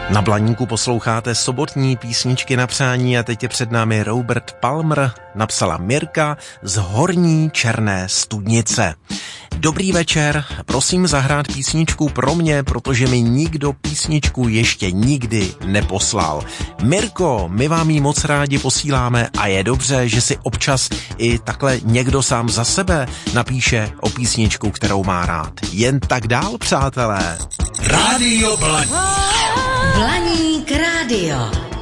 Na Blaníku posloucháte sobotní písničky na přání a teď je před námi Robert Palmer, napsala Mirka z Horní Černé Studnice. Dobrý večer, prosím zahrát písničku pro mě, protože mi nikdo písničku ještě nikdy neposlal. Mirko, my vám ji moc rádi posíláme a je dobře, že si občas i takhle někdo sám za sebe napíše o písničku, kterou má rád. Jen tak dál, přátelé. Rádio Blaník. Blaník rádio.